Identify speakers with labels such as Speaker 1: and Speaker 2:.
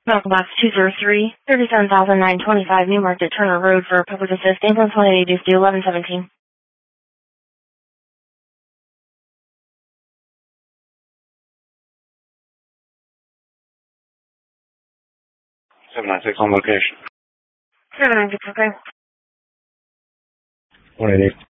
Speaker 1: Medical Box 203, 37,925 Newmarket Turner Road for Public Assist. Ambulance 180 due to 1117.
Speaker 2: 796 on location.
Speaker 1: 796, okay.
Speaker 2: 180.